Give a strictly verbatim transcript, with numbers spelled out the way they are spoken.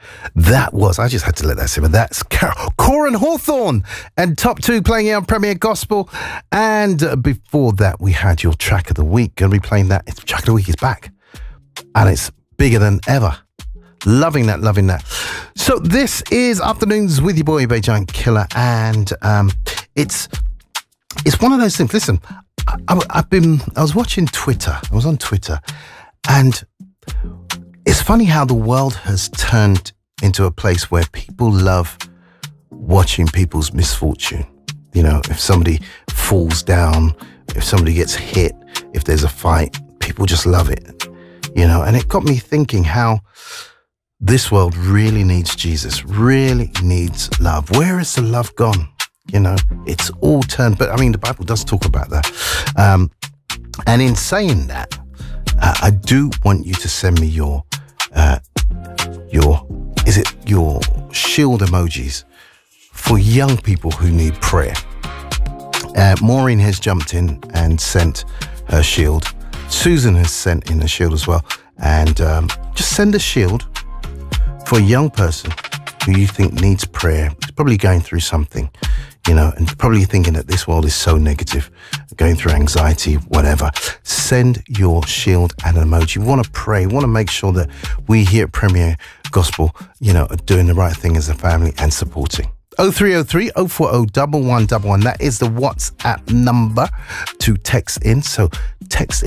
That was, I just had to let that simmer. That's Corin Hawthorne and Top Two playing out Premier Gospel. And uh, before that, we had your track of the week. Going to be playing that. It's, track of the week is back. And it's bigger than ever. Loving that, loving that. So this is Afternoons with your boy, Bay Giant Killer. And um, it's it's one of those things. Listen, I, I, I've been, I was watching Twitter. I was on Twitter. And it's funny how the world has turned into a place where people love watching people's misfortune. You know, if somebody falls down, if somebody gets hit, if there's a fight, people just love it. You know, and it got me thinking how this world really needs Jesus, really needs love. Where is the love gone? You know, it's all turned, but I mean, the Bible does talk about that. Um, and in saying that, uh, I do want you to send me your, uh, your, is it your shield emojis for young people who need prayer. Uh, Maureen has jumped in and sent her shield. Susan has sent in a shield as well. And um, just send a shield for a young person who you think needs prayer. He's probably going through something, you know, and probably thinking that this world is so negative, going through anxiety, whatever. Send your shield and an emoji. We want to pray. We want to make sure that we here at Premier Gospel, you know, are doing the right thing as a family and supporting. oh three oh three, oh four oh, one one one one. That is the WhatsApp number to text in. So text